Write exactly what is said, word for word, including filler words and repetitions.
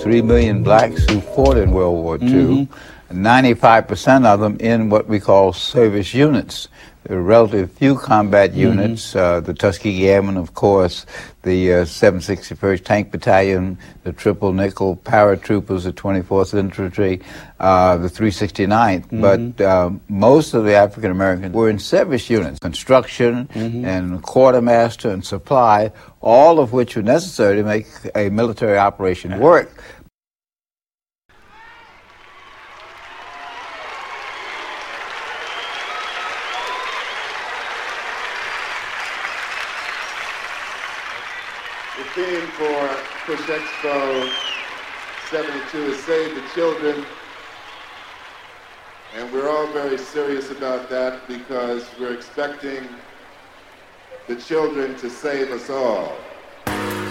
three million blacks who fought in World War Two. Mm-hmm. ninety-five percent of them in what we call service units. There are relatively few combat units, mm-hmm. uh, the Tuskegee Airmen, of course, the uh, seven sixty-first Tank Battalion, the Triple Nickel Paratroopers, the twenty-fourth Infantry, uh, the three sixty-ninth. Mm-hmm. But uh, most of the African Americans were in service units, construction mm-hmm. and quartermaster and supply, all of which were necessary to make a military operation work. The theme for Push Expo seventy-two is Save the Children, and we're all very serious about that because we're expecting the children to save us all.